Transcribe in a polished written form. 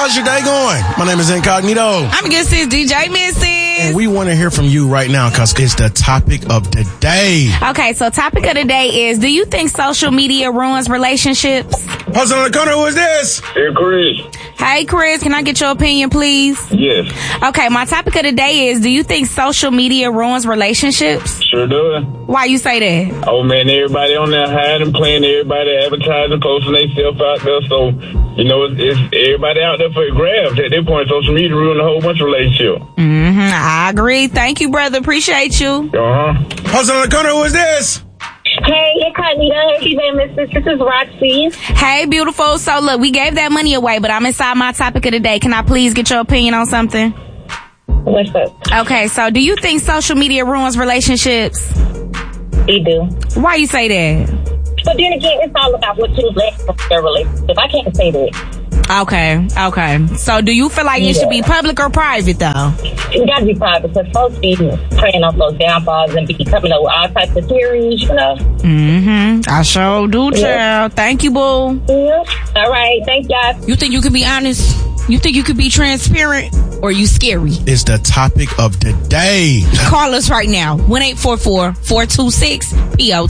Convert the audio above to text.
How's your day going? My name is Incognito. I'm good, sis. DJ Missy. And we want to hear from you right now because it's the topic of the day. Okay, so topic of the day is, do you think social media ruins relationships? Hustle on the corner, who is this? Hey, Chris. Hey, Chris, can I get your opinion, please? Yes. Okay, my topic of the day is, do you think social media ruins relationships? Sure does. Why you say that? Oh, man, everybody on there hiding, playing, everybody advertising, posting themselves out there. So, you know, it's everybody out there for a grabs. At that point, social media ruined a whole bunch of relationships. I agree. Thank you, brother. Appreciate you. Hustle on the corner, who is this? Hey, Incognito. Hey, DJ Mrs. This is Roxy. Hey, beautiful. So, look, we gave that money away, but I'm inside my topic of the day. Can I please get your opinion on something? What's up? Okay, so do you think social media ruins relationships? It do. Why you say that? But then again, it's all about what you let from their relationship. I can't say that. Okay. So do you feel like it should be public or private, though? It got to be private because folks be preying on those downfalls and be coming up with all types of theories, you know? I sure do, child. Thank you, boo. Yeah. All right. Thank y'all. You think you can be honest? You think you can be transparent? Or you scary? It's the topic of the day. Call us right now. 1-844-426-POT.